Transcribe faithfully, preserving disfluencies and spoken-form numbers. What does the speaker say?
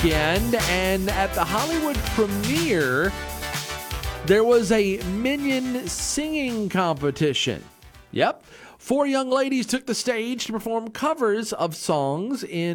weekend, and at the Hollywood premiere, there was a Minion singing competition. Yep. Four young ladies took the stage to perform covers of songs in